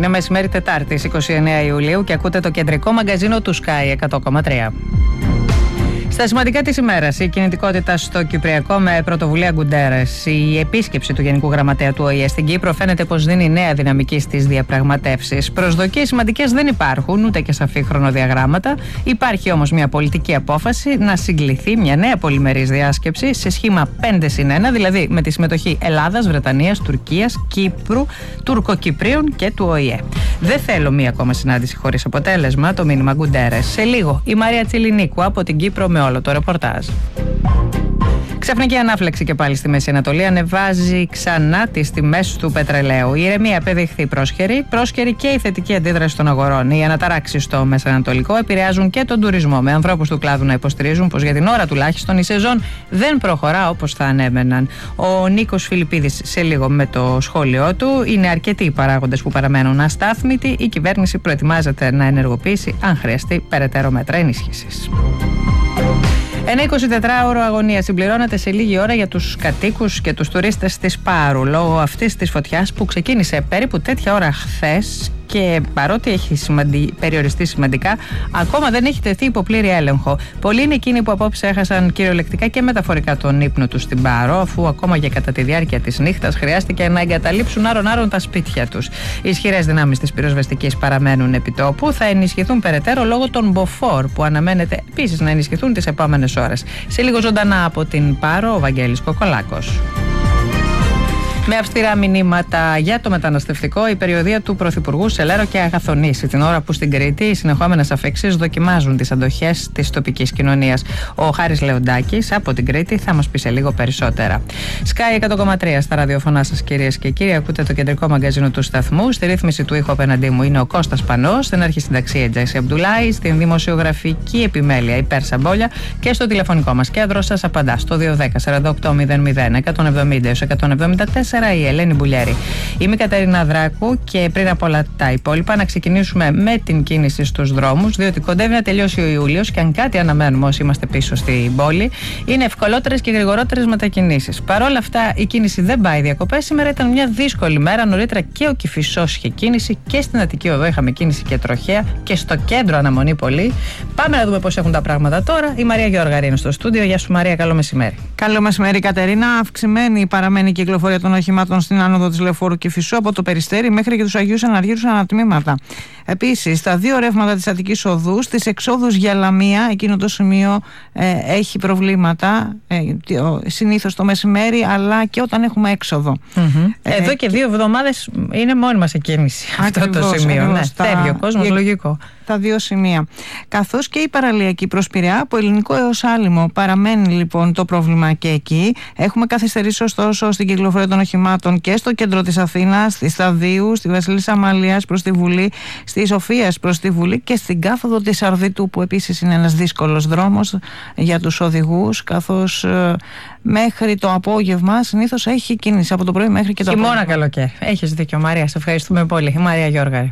Είναι μεσημέρι Τετάρτης 29 Ιουλίου και ακούτε το κεντρικό μαγκαζίνο του Sky 100,3. Στα σημαντικά της ημέρας, η κινητικότητα στο Κυπριακό με πρωτοβουλία Γκουντέρες. Η επίσκεψη του Γενικού Γραμματέα του ΟΗΕ στην Κύπρο φαίνεται πως δίνει νέα δυναμική στις διαπραγματεύσεις. Προσδοκίες σημαντικές δεν υπάρχουν, ούτε και σαφή χρονοδιαγράμματα. Υπάρχει όμως μια πολιτική απόφαση να συγκληθεί μια νέα πολυμερής διάσκεψη σε σχήμα 5+1, δηλαδή με τη συμμετοχή Ελλάδας, Βρετανίας, Τουρκίας, Κύπρου, Τουρκοκυπρίων και του ΟΗΕ. Δεν θέλω μία ακόμα συνάντηση χωρίς αποτέλεσμα, το μήνυμα Γκουντέρες. Σε λίγο, η Μαρία Τσιλινίκου από την Κύπρο με όλο το ρεπορτάζ. Ξαφνική ανάφλεξη και πάλι στη Μέση Ανατολή ανεβάζει ξανά τις τιμές του πετρελαίου. Η ηρεμία απεδείχθη πρόσχερη και η θετική αντίδραση των αγορών. Οι αναταράξεις στο Μεσανατολικό επηρεάζουν και τον τουρισμό, με ανθρώπους του κλάδου να υποστηρίζουν πως για την ώρα τουλάχιστον η σεζόν δεν προχωρά όπως θα ανέμεναν. Ο Νίκος Φιλιππίδης σε λίγο με το σχόλιο του. Είναι αρκετοί οι παράγοντες που παραμένουν αστάθμητοι. Η κυβέρνηση προετοιμάζεται να ενεργοποιήσει, αν χρειαστεί, περαιτέρω μέτρα ενίσχυσης. Ένα 24ωρο αγωνία συμπληρώνεται σε λίγη ώρα για τους κατοίκους και τους τουρίστες της Πάρου λόγω αυτής της φωτιάς που ξεκίνησε περίπου τέτοια ώρα χθες και παρότι έχει περιοριστεί σημαντικά, ακόμα δεν έχει τεθεί υπό πλήρη έλεγχο. Πολλοί είναι εκείνοι που απόψε έχασαν κυριολεκτικά και μεταφορικά τον ύπνο τους στην Πάρο, αφού ακόμα και κατά τη διάρκεια της νύχτας χρειάστηκε να εγκαταλείψουν άρον-άρον τα σπίτια τους. Οι ισχυρές δυνάμεις της πυροσβεστικής παραμένουν επιτόπου, θα ενισχυθούν περαιτέρω λόγω των μποφόρ που αναμένεται επίσης να ενισχυθούν τις επόμενες ώρες. Σε λίγο ζωντανά από την Πάρο, ο Βαγγέλης Κοκολάκος. Με αυστηρά μηνύματα για το μεταναστευτικό, η περιοδεία του Πρωθυπουργού σε Λέρο και Αγαθονήσι, την ώρα που στην Κρήτη οι συνεχόμενες αφέξεις δοκιμάζουν τις αντοχές της τοπικής κοινωνίας. Ο Χάρης Λεοντάκης από την Κρήτη θα μας πει σε λίγο περισσότερα. Sky 100,3 στα ραδιοφωνά σας, κυρίες και κύριοι. Ακούτε το κεντρικό μαγκαζίνο του σταθμού. Στη ρύθμιση του ήχου απέναντί μου είναι ο Κώστας Πανός, στην αρχισυνταξία Τζέση Αμπτουλάη, στην δημοσιογραφική επιμέλεια η Πέρσα Μπόλια και στο τηλεφωνικό μας κέντρο σας απαντά στο 210 48 00 170 174. Η Ελένη Μπουλιέρη. Είμαι η Κατερίνα Δράκου και πριν από όλα τα υπόλοιπα να ξεκινήσουμε με την κίνηση στους δρόμους, διότι κοντεύει να τελειώσει ο Ιούλιος και αν κάτι αναμένουμε όσοι είμαστε πίσω στην πόλη, είναι ευκολότερες και γρηγορότερες μετακινήσεις. Παρ' όλα αυτά η κίνηση δεν πάει διακοπές. Σήμερα ήταν μια δύσκολη μέρα. Νωρίτερα και ο Κηφισός είχε κίνηση και στην Αττική Οδό είχαμε κίνηση και τροχαία και στο κέντρο αναμονή πολύ. Πάμε να δούμε πώς έχουν τα πράγματα τώρα. Η Μαρία Γιώργαρη είναι στο στούντιο. Γεια σου Μαρία, καλό μεσημέρι. Καλό μεσημέρι Κατερίνα. Αυξημένη παραμένει η κυκλοφορία των οχημάτων στην άνοδο της Λεωφόρου Κηφισού από το Περιστέρι μέχρι και τους Αγίους Αναργύρους ανατμήματα. Επίσης, στα δύο ρεύματα της Αττικής Οδού, στις εξόδους για Λαμία, εκείνο το σημείο έχει προβλήματα, συνήθως το μεσημέρι, αλλά και όταν έχουμε έξοδο. Εδώ και 2 εβδομάδες είναι μόνοι μας η κίνηση. Αυτό το σημείο. Ναι, φεύγει ο κόσμος, λογικό. Τα δύο σημεία. Καθώς και η παραλιακή προς Πειραιά, από Ελληνικό έως Άλυμο, παραμένει λοιπόν το πρόβλημα και εκεί. Έχουμε καθυστερήσει ωστόσο στην κυκλοφορία των οχημάτων και στο κέντρο της Αθήνας, στη Σταδίου, στη Βασιλίσσα Αμαλίας προς τη Βουλή, στη Σοφίας προς τη Βουλή και στην κάθοδο της Αρδίτου, που επίσης είναι ένας δύσκολος δρόμος για τους οδηγούς, καθώς μέχρι το απόγευμα συνήθως έχει κίνηση από το πρωί μέχρι και το απόγευμα. Χειμώνα καλοκαίρι. Έχεις δίκιο Μαρία, σε ευχαριστούμε πολύ. Η Μαρία Γιώργαρη.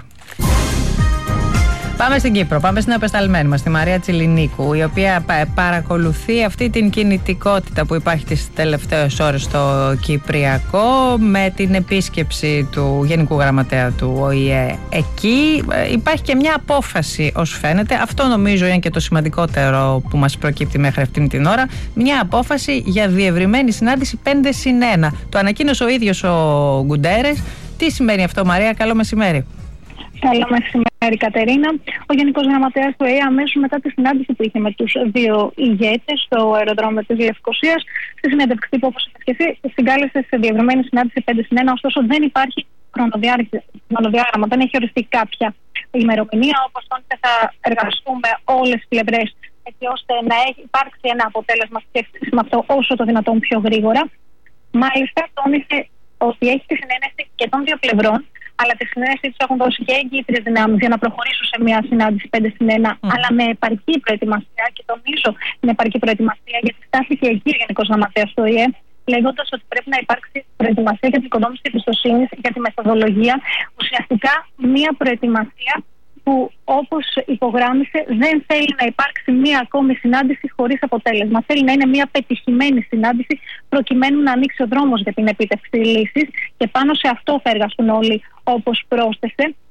Πάμε στην Κύπρο, πάμε στην απεσταλμένη μας, τη Μαρία Τσιλινίκου, η οποία παρακολουθεί αυτή την κινητικότητα που υπάρχει τις τελευταίες ώρες στο Κυπριακό με την επίσκεψη του Γενικού Γραμματέα του ΟΗΕ. Εκεί υπάρχει και μια απόφαση ως φαίνεται, αυτό νομίζω είναι και το σημαντικότερο που μας προκύπτει μέχρι αυτήν την ώρα, μια απόφαση για διευρυμένη συνάντηση 5+1. Το ανακοίνωσε ο ίδιος ο Γκουντέρες. Τι σημαίνει αυτό Μαρία, καλό μεσημέρι. Καλό μεσημέρι, Κατερίνα. Ο Γενικός Γραμματέας του ΟΗΕ, αμέσως μετά τη συνάντηση που είχε με τους δύο ηγέτες στο αεροδρόμιο της Λευκωσίας, στη συνέντευξη που, όπως είπε, συγκάλεσε σε διευρυμένη συνάντηση 5+1. Ωστόσο, δεν υπάρχει χρονοδιάγραμμα, δεν έχει οριστεί κάποια ημερομηνία. Όπως τόνισε, θα εργαστούμε όλες τις πλευρές έτσι ώστε να υπάρξει ένα αποτέλεσμα με αυτό όσο το δυνατόν πιο γρήγορα. Μάλιστα, τόνισε ότι έχει τη συνένεση και των δύο πλευρών, αλλά τη συνένεση του έχουν δώσει και εγκύτριες δυνάμεις για να προχωρήσουν σε μια συνάντηση 5+1, αλλά με επαρκή προετοιμασία. Και τονίζω με επαρκή προετοιμασία, γιατί στάθηκε εκεί ο Γενικός Γραμματέας του ΟΗΕ, λέγοντας ότι πρέπει να υπάρξει προετοιμασία για την οικοδόμηση εμπιστοσύνης, για τη μεθοδολογία. Ουσιαστικά μια προετοιμασία που, όπως υπογράμμισε, δεν θέλει να υπάρξει μία ακόμη συνάντηση χωρίς αποτέλεσμα. Θέλει να είναι μία πετυχημένη συνάντηση προκειμένου να ανοίξει ο δρόμος για την επίτευξη λύσης και πάνω σε αυτό θα εργαστούν όλοι, όπως πρόσθεσε.